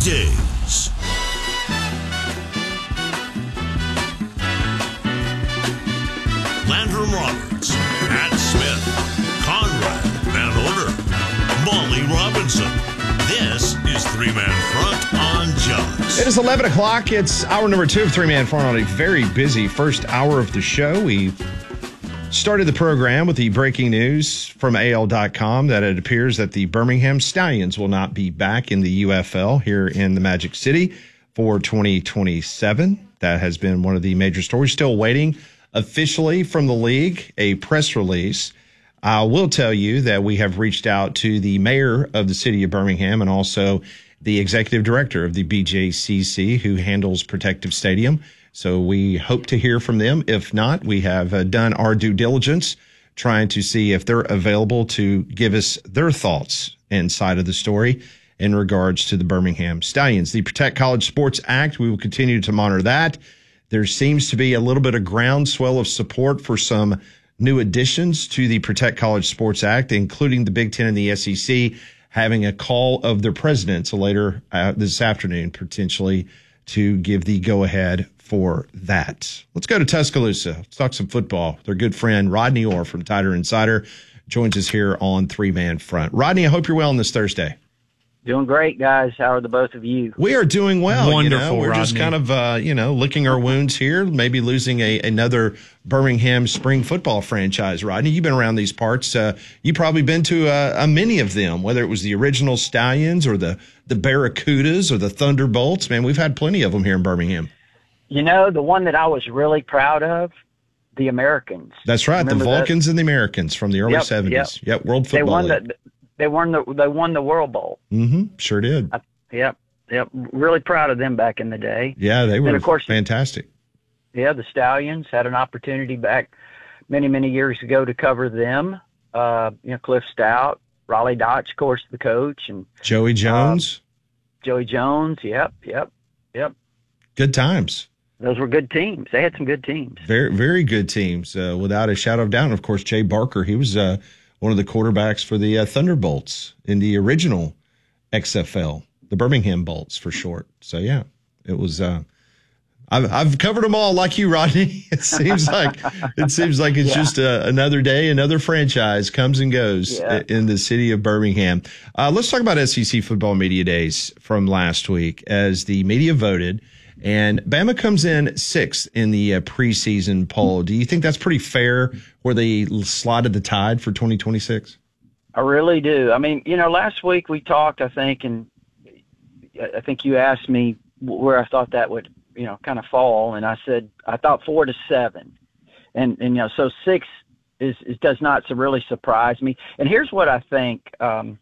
Weekdays. Landrum Roberts, Pat Smith, Conrad Van Order, Molly Robinson. This is Three Man Front on Jaws. It is 11 o'clock. It's hour number 2 of Three Man Front on a very busy first hour of the show. We started the program with the breaking news from AL.com that it appears that the Birmingham Stallions will not be back in the UFL here in the Magic City for 2027. That has been one of the major stories. Still waiting officially from the league, a press release. I will tell you that we have reached out to the mayor of the city of Birmingham and also the executive director of the BJCC who handles Protective Stadium. So we hope to hear from them. If not, we have done our due diligence trying to see if they're available to give us their thoughts inside of the story in regards to the Birmingham Stallions. The Protect College Sports Act, we will continue to monitor that. There seems to be a little bit of groundswell of support for some new additions to the Protect College Sports Act, including the Big Ten and the SEC having a call of their presidents later this afternoon, potentially, to give the go-ahead for that. Let's go to Tuscaloosa. Let's talk some football. Their good friend Rodney Orr from Tider Insider joins us here on Three Man Front. Rodney, I hope you're well on this Thursday. Doing great, guys. How are the both of you? We are doing well. Wonderful, We're Rodney. just kind of, licking our wounds here, maybe losing another Birmingham spring football franchise. Rodney, you've been around these parts. You've probably been to many of them, whether it was the original Stallions or the Barracudas or the Thunderbolts. Man, we've had plenty of them here in Birmingham. You know, the one that I was really proud of, the Americans. That's right, Remember the Vulcans and the Americans from the early 70s. Yep, World Football League. They won the World Bowl. Mm-hmm, sure did. Yep. Really proud of them back in the day. Yeah, they were and of course, fantastic. Yeah, the Stallions had an opportunity back many, many years ago to cover them. Cliff Stout, Raleigh Dotch, of course, the coach, and Joey Jones. Yep. Good times. Those were good teams. They had some good teams. Very, very good teams, without a shadow of doubt. And of course, Jay Barker, he was one of the quarterbacks for the Thunderbolts in the original XFL, the Birmingham Bolts for short. So, yeah, it was I've covered them all like you, Rodney. It seems like it's just another day, another franchise comes and goes in the city of Birmingham. Let's talk about SEC football media days from last week as the media voted. And Bama comes in 6th in the preseason poll. Do you think that's pretty fair where they slotted the Tide for 2026? I really do. I mean, last week we talked, I think, and I think you asked me where I thought that would, kind of fall. And I said, I thought 4 to 7. And so 6 does not really surprise me. And here's what I think, Pat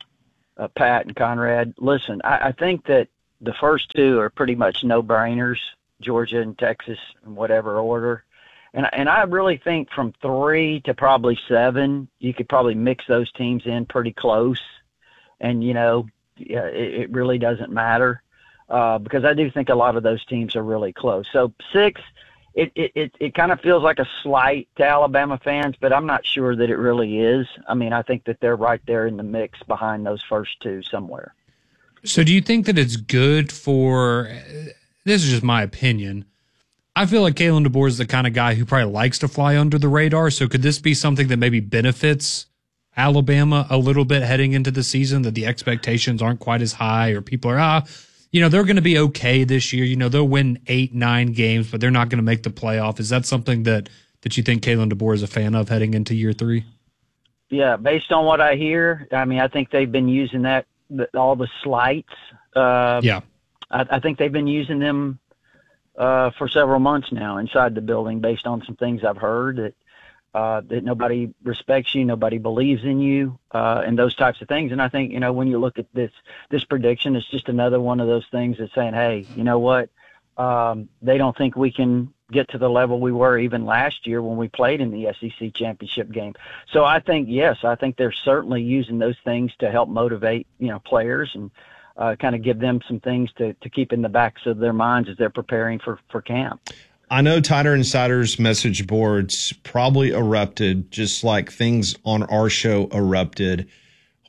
and Conrad. Listen, I think that the first 2 are pretty much no-brainers, Georgia and Texas in whatever order. And I really think from 3 to probably 7, you could probably mix those teams in pretty close. And, it really doesn't matter because I do think a lot of those teams are really close. So 6, it kind of feels like a slight to Alabama fans, but I'm not sure that it really is. I mean, I think that they're right there in the mix behind those first 2 somewhere. So do you think that it's good for – this is just my opinion. I feel like Kalen DeBoer is the kind of guy who probably likes to fly under the radar. So could this be something that maybe benefits Alabama a little bit heading into the season, that the expectations aren't quite as high or people are, they're going to be okay this year. They'll win 8-9 games, but they're not going to make the playoff. Is that something that you think Kalen DeBoer is a fan of heading into year 3? Yeah, based on what I hear, I mean, I think they've been using that. All the slights. I think they've been using them for several months now inside the building based on some things I've heard that nobody respects you, nobody believes in you, and those types of things. And I think, when you look at this prediction, it's just another one of those things that's saying, hey, you know what? They don't think we can get to the level we were even last year when we played in the SEC championship game. So I think, yes, they're certainly using those things to help motivate, players and kind of give them some things to keep in the backs of their minds as they're preparing for camp. I know Tider Insider's message boards probably erupted just like things on our show erupted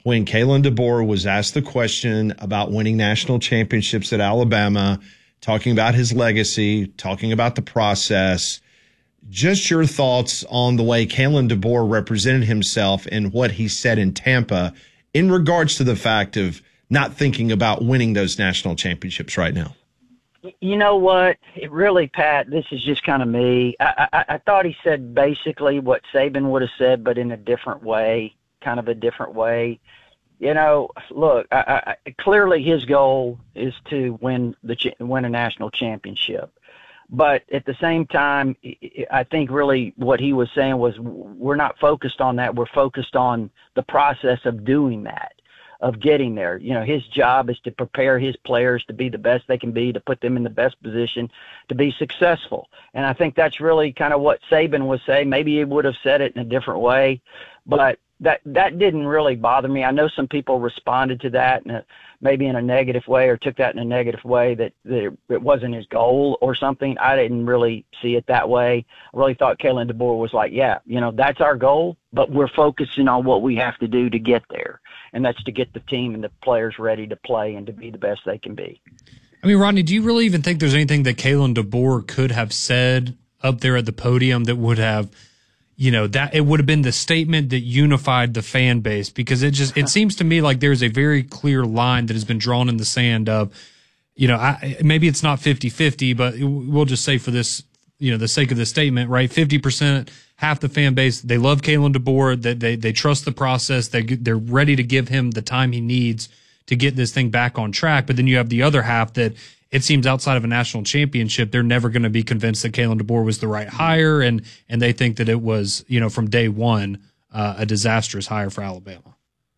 when Kalen DeBoer was asked the question about winning national championships at Alabama, talking about his legacy, talking about the process. Just your thoughts on the way Kalen DeBoer represented himself and what he said in Tampa in regards to the fact of not thinking about winning those national championships right now. You know what? It really, Pat, this is just kind of me. I thought he said basically what Saban would have said, but in a different way, kind of a different way. You know, look, clearly his goal is to win a national championship. But at the same time, I think really what he was saying was we're not focused on that. We're focused on the process of doing that, of getting there. You know, his job is to prepare his players to be the best they can be, to put them in the best position to be successful. And I think that's really kind of what Saban was saying. Maybe he would have said it in a different way, but that didn't really bother me. I know some people responded to that maybe in a negative way, or took that in a negative way, that it wasn't his goal or something. I didn't really see it that way. I really thought Kalen DeBoer was like, yeah, you know, that's our goal, but we're focusing on what we have to do to get there. And that's to get the team and the players ready to play and to be the best they can be. I mean, Rodney, do you really even think there's anything that Kalen DeBoer could have said up there at the podium that would have, you know, that it would have been the statement that unified the fan base? Because it seems to me like there's a very clear line that has been drawn in the sand of, you know, maybe it's not 50-50, but we'll just say for this, you know, the sake of the statement, right? 50%, half the fan base, they love Kalen DeBoer, that they trust the process. They're ready to give him the time he needs to get this thing back on track. But then you have the other half that it seems outside of a national championship, they're never going to be convinced that Kalen DeBoer was the right hire, and they think that it was, you know, from day one, a disastrous hire for Alabama.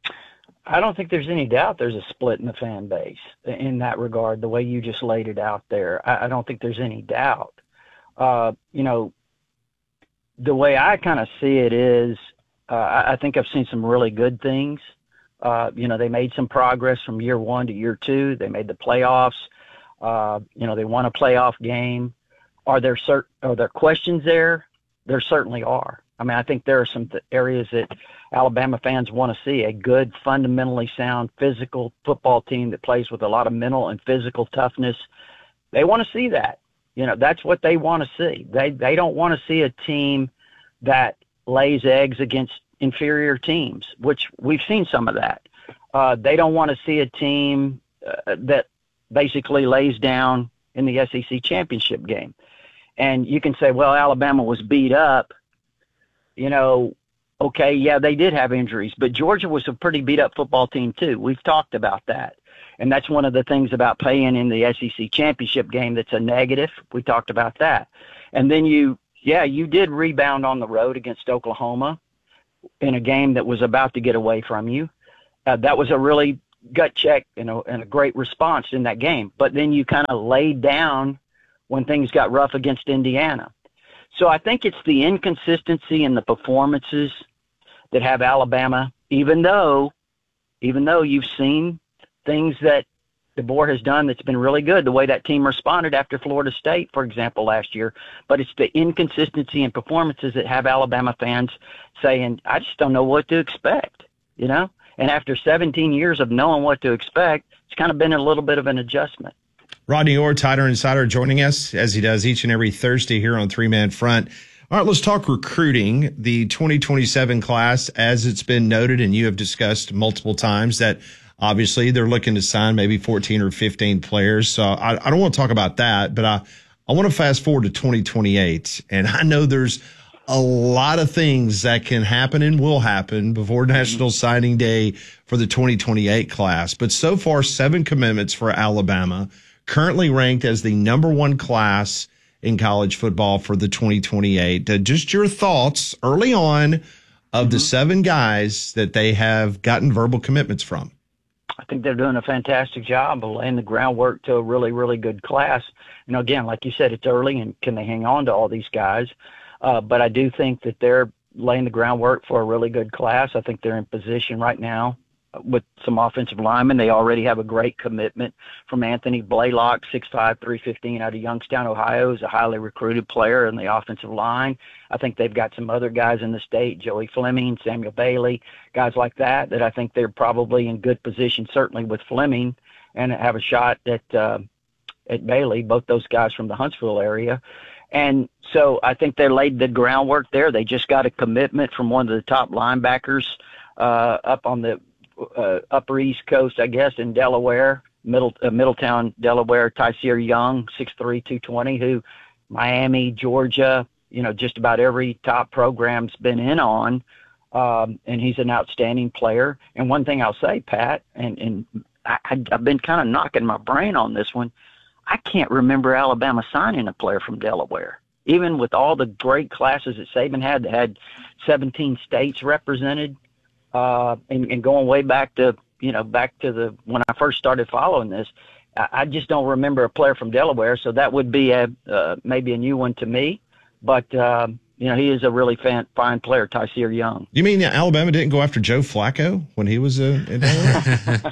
I don't think there's any doubt there's a split in the fan base in that regard, the way you just laid it out there. I don't think there's any doubt. You know, the way I kind of see it is, I think I've seen some really good things. You know, they made some progress from year one to year two. They made the playoffs. You know, they won a playoff game. Are there questions there? There certainly are. I mean, I think there are some areas that Alabama fans want to see: a good, fundamentally sound, physical football team that plays with a lot of mental and physical toughness. They want to see that. You know, that's what they want to see. They don't want to see a team that lays eggs against inferior teams, which we've seen some of that. They don't want to see a team that basically lays down in the SEC championship game. And you can say, well, Alabama was beat up. You know, okay, yeah, they did have injuries, but Georgia was a pretty beat up football team too. We've talked about that. And that's one of the things about playing in the SEC championship game that's a negative. We talked about that. And then you did rebound on the road against Oklahoma in a game that was about to get away from you. That was a really gut check and a great response in that game. But then you kind of laid down when things got rough against Indiana. So I think it's the inconsistency in the performances that have Alabama, even though you've seen things that DeBoer has done that's been really good, the way that team responded after Florida State, for example, last year. But it's the inconsistency in performances that have Alabama fans saying, I just don't know what to expect, you know? And after 17 years of knowing what to expect, it's kind of been a little bit of an adjustment. Rodney Orr, Tighter Insider, joining us as he does each and every Thursday here on Three Man Front. All right, let's talk recruiting. The 2027 class, as it's been noted and you have discussed multiple times, that obviously they're looking to sign maybe 14 or 15 players. So I don't want to talk about that, but I want to fast forward to 2028. And I know there's a lot of things that can happen and will happen before National Signing Day for the 2028 class. But so far, 7 commitments for Alabama, currently ranked as the number 1 class in college football for the 2028. Just your thoughts early on of the 7 guys that they have gotten verbal commitments from. I think they're doing a fantastic job of laying the groundwork to a really, really good class. You know, again, like you said, it's early, and can they hang on to all these guys? But I do think that they're laying the groundwork for a really good class. I think they're in position right now with some offensive linemen. They already have a great commitment from Anthony Blaylock, 6'5", 315 out of Youngstown, Ohio. Is a highly recruited player in the offensive line. I think they've got some other guys in the state, Joey Fleming, Samuel Bailey, guys like that I think they're probably in good position, certainly with Fleming, and have a shot at Bailey, both those guys from the Huntsville area. And so I think they laid the groundwork there. They just got a commitment from one of the top linebackers up on the upper East Coast, I guess, in Delaware, Middletown, Delaware, Tyseer Young, 6'3", 220, who Miami, Georgia, just about every top program's been in on. And he's an outstanding player. And one thing I'll say, Pat, and I've been kind of knocking my brain on this one. I can't remember Alabama signing a player from Delaware, even with all the great classes that Saban had that had 17 states represented, and going way back to the when I first started following this. I just don't remember a player from Delaware, so that would be maybe a new one to me. But he is a really fine player, Tyseer Young. You mean Alabama didn't go after Joe Flacco when he was in Delaware?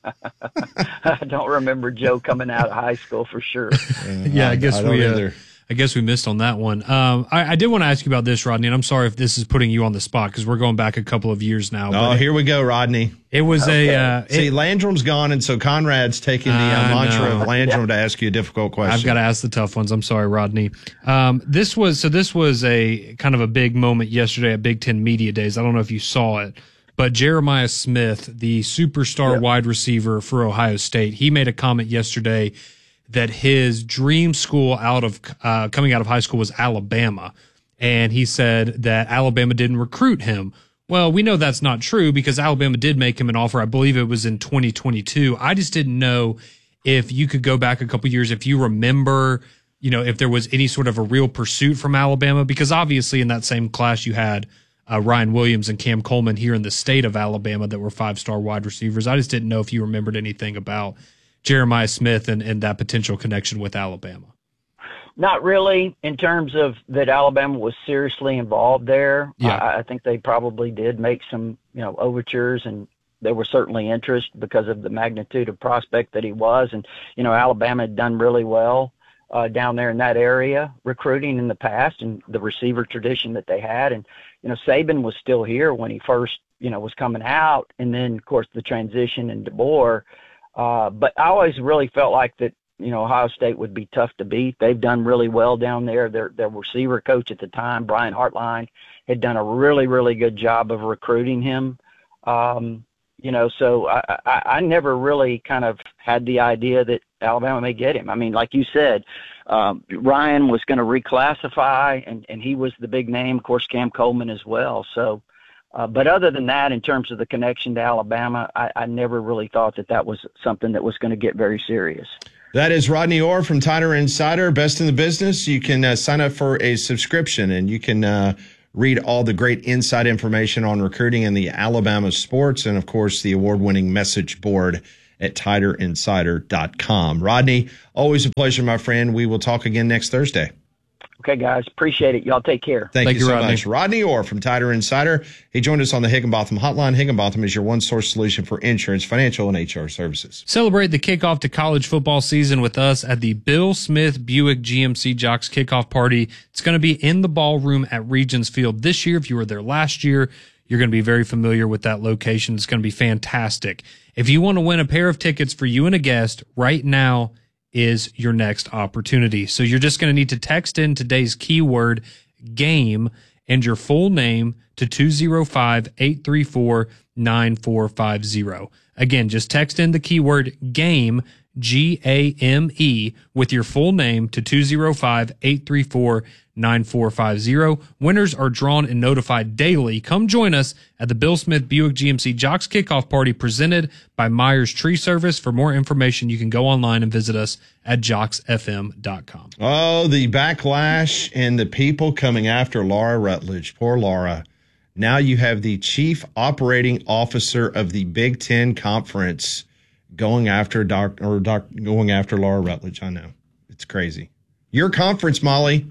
I don't remember Joe coming out of high school for sure. I guess we missed on that one. I did want to ask you about this, Rodney, and I'm sorry if this is putting you on the spot because we're going back a couple of years now. Oh, here we go, Rodney. It was See, Landrum's gone, and so Conrad's taking the mantra of Landrum to ask you a difficult question. I've got to ask the tough ones. I'm sorry, Rodney. This was a kind of a big moment yesterday at Big Ten Media Days. I don't know if you saw it, but Jeremiah Smith, the superstar wide receiver for Ohio State, he made a comment yesterday that his dream school coming out of high school was Alabama. And he said that Alabama didn't recruit him. Well, we know that's not true because Alabama did make him an offer. I believe it was in 2022. I just didn't know if you could go back a couple years, if you remember, if there was any sort of a real pursuit from Alabama, because obviously in that same class you had Ryan Williams and Cam Coleman here in the state of Alabama that were 5-star wide receivers. I just didn't know if you remembered anything about Jeremiah Smith and that potential connection with Alabama. Not really, in terms of that Alabama was seriously involved there. Yeah. I think they probably did make some, overtures, and there was certainly interest because of the magnitude of prospect that he was. And, Alabama had done really well down there in that area, recruiting in the past and the receiver tradition that they had. And, Saban was still here when he first, was coming out. And then, of course, the transition in DeBoer. But I always really felt like that, Ohio State would be tough to beat. They've done really well down there. Their receiver coach at the time, Brian Hartline, had done a really, really good job of recruiting him. So I never really kind of had the idea that Alabama may get him. I mean, like you said, Ryan was going to reclassify, and he was the big name. Of course, Cam Coleman as well. So, but other than that, in terms of the connection to Alabama, I never really thought that was something that was going to get very serious. That is Rodney Orr from Tider Insider, best in the business. You can sign up for a subscription, and you can read all the great inside information on recruiting in the Alabama sports, and, of course, the award-winning message board at TiderInsider.com. Rodney, always a pleasure, my friend. We will talk again next Thursday. Okay, guys. Appreciate it. Y'all take care. Thank you so Rodney. much. Rodney Orr from Tider Insider. He joined us on the Higginbotham Hotline. Higginbotham is your one-source solution for insurance, financial, and HR services. Celebrate the kickoff to college football season with us at the Bill Smith Buick GMC Jocks Kickoff Party. It's going to be in the ballroom at Regions Field this year. If you were there last year, you're going to be very familiar with that location. It's going to be fantastic. If you want to win a pair of tickets for you and a guest, right now is your next opportunity. So you're just going to need to text in today's keyword game and your full name to 205-834-9450. Again, just text in the keyword game, GAME, with your full name to 205-834-9450. Winners are drawn and notified daily. Come join us at the Bill Smith Buick GMC Jocks Kickoff Party presented by Myers Tree Service. For more information, you can go online and visit us at jocksfm.com. Oh, the backlash and the people coming after Laura Rutledge. Poor Laura. Now you have the chief operating officer of the Big Ten Conference going after Laura Rutledge. I know. It's crazy. Your conference, Molly.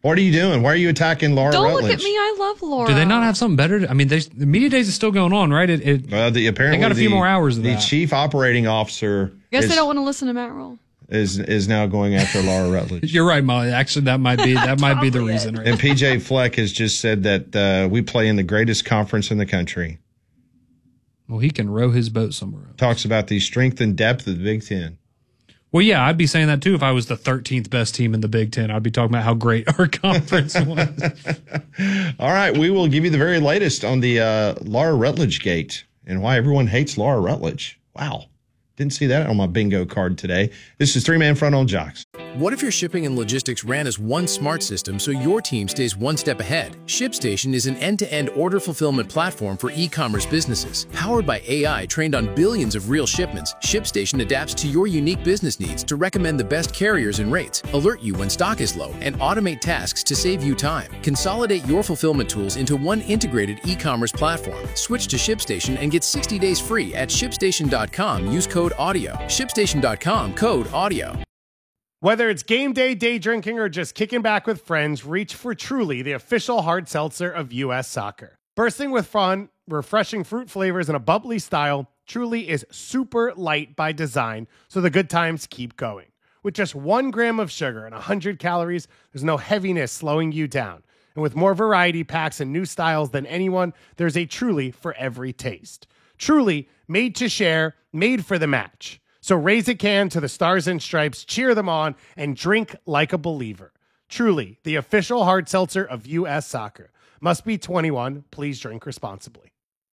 What are you doing? Why are you attacking Laura Don't Rutledge? look at me. I love Laura. Do they not have something better? I mean, the media days is still going on, right? Apparently they got a few more hours of the that. chief operating officer I guess they don't want to listen to Matt Rule. is now going after Laura Rutledge. You're right, Molly. Actually, that might be the reason. Right? And PJ Fleck has just said that we play in the greatest conference in the country. Well, he can row his boat somewhere else. Talks about the strength and depth of the Big Ten. Well, yeah, I'd be saying that too if I was the 13th best team in the Big Ten. I'd be talking about how great our conference was. All right, we will give you the very latest on the Laura Rutledge gate and why everyone hates Laura Rutledge. Wow. Didn't see that on my bingo card today. This is Three Man Front on Jocks. What if your shipping and logistics ran as one smart system so your team stays one step ahead? ShipStation is an end-to-end order fulfillment platform for e-commerce businesses. Powered by AI trained on billions of real shipments, ShipStation adapts to your unique business needs to recommend the best carriers and rates, alert you when stock is low, and automate tasks to save you time. Consolidate your fulfillment tools into one integrated e-commerce platform. Switch to ShipStation and get 60 days free at ShipStation.com. Use code AUDIO. ShipStation.com, code AUDIO. Whether it's game day, day drinking, or just kicking back with friends, reach for Truly, the official hard seltzer of U.S. Soccer. Bursting with fun, refreshing fruit flavors, and a bubbly style, Truly is super light by design, so the good times keep going. With just 1 gram of sugar and 100 calories, there's no heaviness slowing you down. And with more variety packs and new styles than anyone, there's a Truly for every taste. Truly, made to share, made for the match. So raise a can to the Stars and Stripes, cheer them on, and drink like a believer. Truly, the official hard seltzer of U.S. Soccer. Must be 21. Please drink responsibly.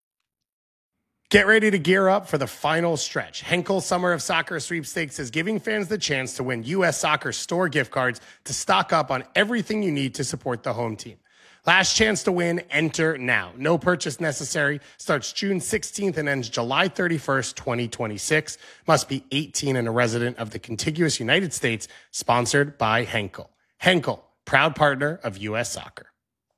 Get ready to gear up for the final stretch. Henkel Summer of Soccer Sweepstakes is giving fans the chance to win U.S. Soccer store gift cards to stock up on everything you need to support the home team. Last chance to win, enter now. No purchase necessary. Starts June 16th and ends July 31st, 2026. Must be 18 and a resident of the contiguous United States. Sponsored by Henkel. Henkel, proud partner of U.S. Soccer.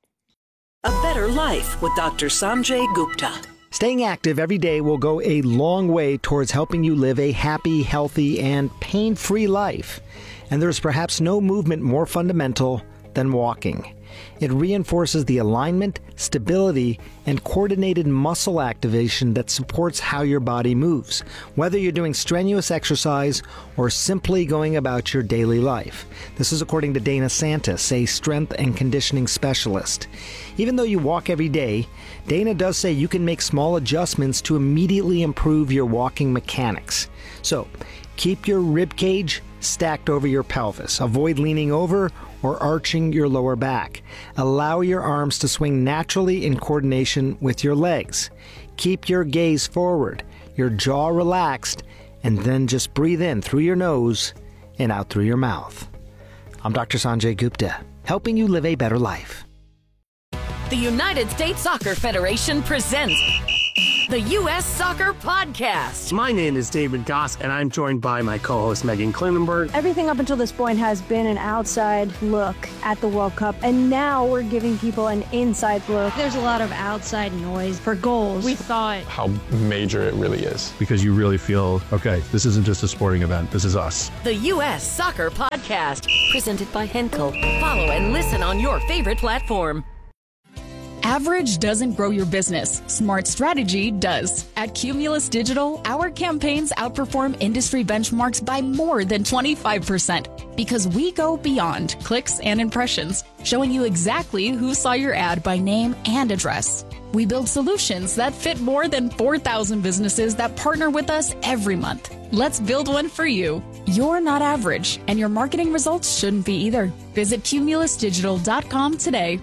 A better life with Dr. Sanjay Gupta. Staying active every day will go a long way towards helping you live a happy, healthy, and pain-free life. And there's perhaps no movement more fundamental than walking. It reinforces the alignment, stability, and coordinated muscle activation that supports how your body moves, whether you're doing strenuous exercise or simply going about your daily life. This is according to Dana Santis, a strength and conditioning specialist. Even though you walk every day, Dana does say you can make small adjustments to immediately improve your walking mechanics. So, keep your rib cage stacked over your pelvis. Avoid leaning over or arching your lower back. Allow your arms to swing naturally in coordination with your legs. Keep your gaze forward, your jaw relaxed, and then just breathe in through your nose and out through your mouth. I'm Dr. Sanjay Gupta, helping you live a better life. The United States Soccer Federation presents the U.S. Soccer Podcast. My name is David Goss, and I'm joined by my co-host Megan Klinenberg. Everything up until this point has been an outside look at the World Cup, and now we're giving people an inside look. There's a lot of outside noise for goals. We thought how major it really is. Because you really feel, okay, this isn't just a sporting event, this is us. The U.S. Soccer Podcast, presented by Henkel. Follow and listen on your favorite platform. Average doesn't grow your business. Smart strategy does. At Cumulus Digital, our campaigns outperform industry benchmarks by more than 25% because we go beyond clicks and impressions, showing you exactly who saw your ad by name and address. We build solutions that fit more than 4,000 businesses that partner with us every month. Let's build one for you. You're not average, and your marketing results shouldn't be either. Visit cumulusdigital.com today.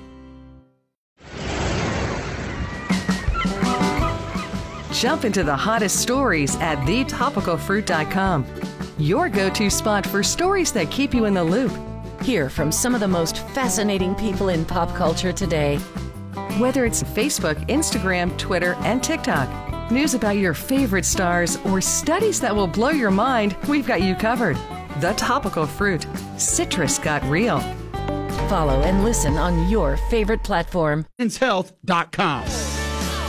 Jump into the hottest stories at thetopicalfruit.com. Your go-to spot for stories that keep you in the loop. Hear from some of the most fascinating people in pop culture today. Whether it's Facebook, Instagram, Twitter, and TikTok, news about your favorite stars, or studies that will blow your mind, we've got you covered. The Topical Fruit. Citrus got real. Follow and listen on your favorite platform. Health.com.